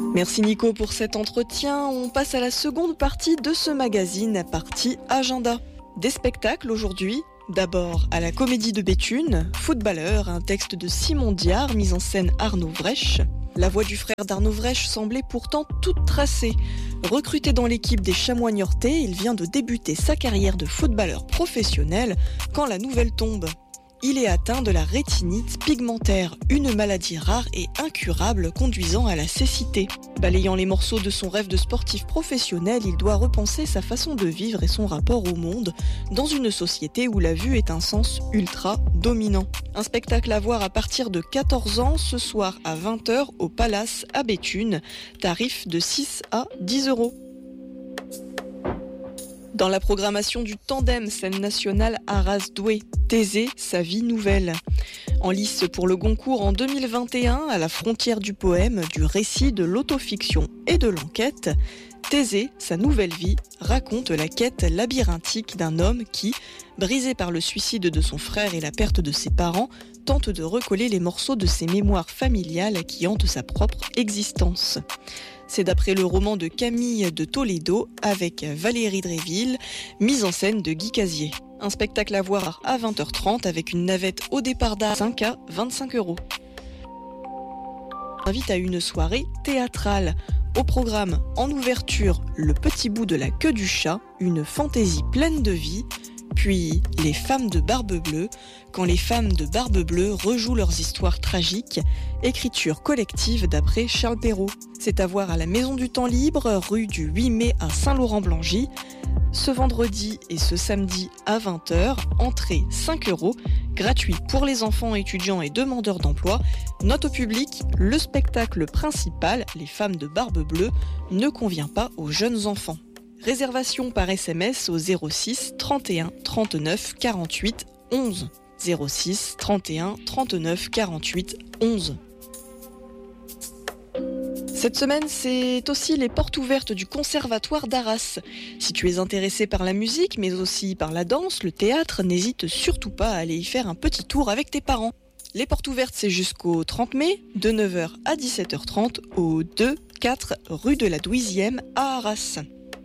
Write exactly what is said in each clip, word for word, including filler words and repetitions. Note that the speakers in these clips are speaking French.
Merci Nico pour cet entretien. On passe à la seconde partie de ce magazine, partie agenda. Des spectacles aujourd'hui. D'abord à la Comédie de Béthune, Footballeur, un texte de Simon Diard, mise en scène Arnaud Vrèche. La voix du frère d'Arnaud Vrèche semblait pourtant toute tracée. Recruté dans l'équipe des Chamois niortais, il vient de débuter sa carrière de footballeur professionnel quand la nouvelle tombe. Il est atteint de la rétinite pigmentaire, une maladie rare et incurable conduisant à la cécité. Balayant les morceaux de son rêve de sportif professionnel, il doit repenser sa façon de vivre et son rapport au monde dans une société où la vue est un sens ultra dominant. Un spectacle à voir à partir de quatorze ans, ce soir à vingt heures au Palace à Béthune, tarif de six à dix euros. Dans la programmation du Tandem, scène nationale Arras-Douai, Thésée, sa vie nouvelle. En lice pour le Goncourt en deux mille vingt et un, à la frontière du poème, du récit, de l'autofiction et de l'enquête, Thésée, sa nouvelle vie, raconte la quête labyrinthique d'un homme qui, brisé par le suicide de son frère et la perte de ses parents, tente de recoller les morceaux de ses mémoires familiales qui hantent sa propre existence. C'est d'après le roman de Camille de Toledo avec Valérie Dréville, mise en scène de Guy Casier. Un spectacle à voir à vingt heures trente avec une navette au départ d'à cinq à vingt-cinq euros. On invite à une soirée théâtrale. Au programme, en ouverture, Le petit bout de la queue du chat, une fantaisie pleine de vie. Puis Les femmes de Barbe Bleue, quand les femmes de Barbe Bleue rejouent leurs histoires tragiques, écriture collective d'après Charles Perrault. C'est à voir à la Maison du Temps Libre, rue du huit mai à Saint-Laurent-Blangy. Ce vendredi et ce samedi à vingt heures, entrée cinq euros, gratuit pour les enfants, étudiants et demandeurs d'emploi. Note au public, le spectacle principal, Les femmes de Barbe Bleue, ne convient pas aux jeunes enfants. Réservation par S M S au zéro six trente et un trente-neuf quarante-huit onze. zéro six trente et un trente-neuf quarante-huit onze. Cette semaine, c'est aussi les portes ouvertes du Conservatoire d'Arras. Si tu es intéressé par la musique, mais aussi par la danse, le théâtre, n'hésite surtout pas à aller y faire un petit tour avec tes parents. Les portes ouvertes, c'est jusqu'au trente mai, de neuf heures à dix-sept heures trente, au deux quatre rue de la Douizième à Arras.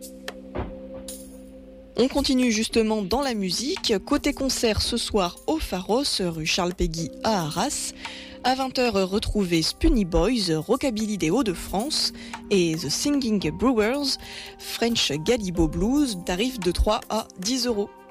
On continue justement dans la musique. Côté concert ce soir au Pharos, rue Charles Péguy à Arras. À vingt heures, retrouvez Spunny Boys, Rockabilly des Hauts-de-France et The Singing Brewers, French Galibo Blues, tarif de trois à dix euros.